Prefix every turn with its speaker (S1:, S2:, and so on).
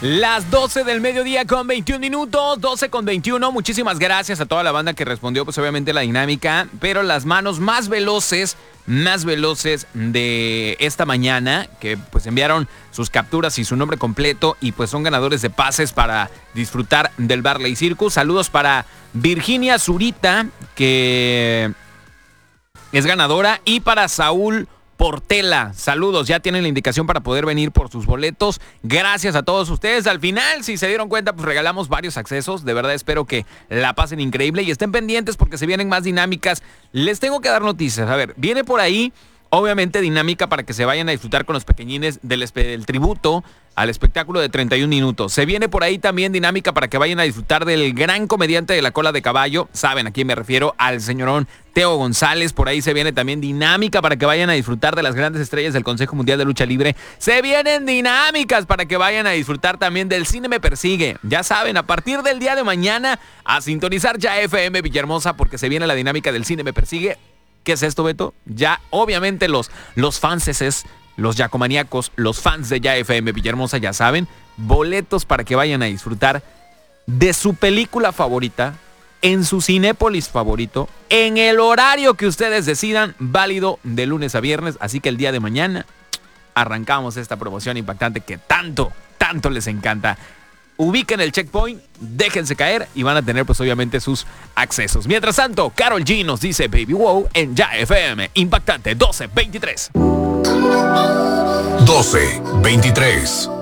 S1: Las 12 del mediodía con 21 minutos, 12 con 21. Muchísimas gracias a toda la banda que respondió, pues obviamente la dinámica, pero las manos más veloces de esta mañana, que pues enviaron sus capturas y su nombre completo y pues son ganadores de pases para disfrutar del Barley Circus. Saludos para Virginia Zurita, que es ganadora, y para Saúl Portela. Saludos, ya tienen la indicación para poder venir por sus boletos. Gracias a todos ustedes. Al final, si se dieron cuenta, pues regalamos varios accesos. De verdad espero que la pasen increíble y estén pendientes porque se vienen más dinámicas. Les tengo que dar noticias. A ver, viene por ahí, obviamente, dinámica para que se vayan a disfrutar con los pequeñines del tributo al espectáculo de 31 minutos. Se viene por ahí también dinámica para que vayan a disfrutar del gran comediante de la cola de caballo. Saben a quién me refiero, al señorón Teo González. Por ahí se viene también dinámica para que vayan a disfrutar de las grandes estrellas del Consejo Mundial de Lucha Libre. Se vienen dinámicas para que vayan a disfrutar también del Cine Me Persigue. Ya saben, a partir del día de mañana a sintonizar ya FM Villahermosa porque se viene la dinámica del Cine Me Persigue. ¿Qué es esto, Beto? Ya, obviamente, los fanses, los yacomaníacos, los fans de Ya FM Villahermosa ya saben, boletos para que vayan a disfrutar de su película favorita, en su Cinépolis favorito, en el horario que ustedes decidan, válido de lunes a viernes. Así que el día de mañana arrancamos esta promoción impactante que tanto les encanta. Ubiquen el checkpoint, déjense caer y van a tener pues obviamente sus accesos. Mientras tanto, Karol G nos dice Baby Wow en Ya FM. Impactante 12:23.
S2: 12:23.